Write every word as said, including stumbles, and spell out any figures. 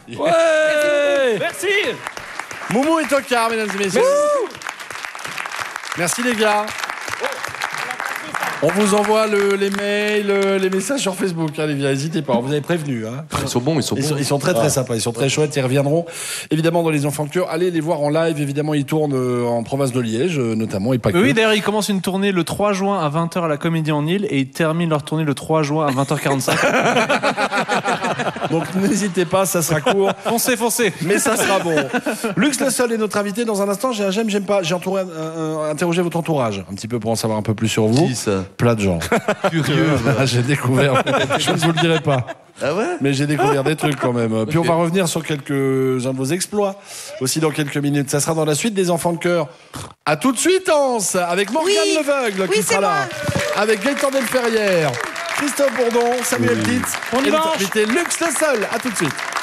Ouais. Merci. Moumou et Tocard, mesdames et messieurs. Merci les gars. On vous envoie le, les mails, les messages sur Facebook, hein, les gars, n'hésitez pas, on vous avait prévenu. Hein. Ils sont bons, ils sont Ils bons. sont, ils sont très très ah. sympas, ils sont très chouettes, ils reviendront évidemment dans Les Enfants de Cœur. Allez les voir en live, évidemment ils tournent en province de Liège notamment et pas que. Oui, d'ailleurs ils commencent une tournée le trois juin à vingt heures à la Comédie en Île et ils terminent leur tournée le trois juin à vingt heures quarante-cinq. Donc n'hésitez pas, ça sera court. Foncez, foncez. Mais ça sera bon. Lux Le Seul est notre invité. Dans un instant, j'ai un j'aime, j'aime pas. J'ai entouré, euh, interrogé votre entourage un petit peu pour en savoir un peu plus sur vous. Qui ça ? Plein de gens. Curieux. Ah, j'ai découvert. Je ne vous le dirai pas. Ah ouais ? Mais j'ai découvert des trucs quand même. Puis okay. On va revenir sur quelques-uns de vos exploits aussi dans quelques minutes. Ça sera dans la suite des Enfants de Cœur. À tout de suite, Anse, avec Morgane oui. Leveugle oui, qui sera là, avec Gaëtan Delferrière, Christophe Bourdon, Samuel oui. Titz, On y et va. notre invité Lux Le Seul. À tout de suite.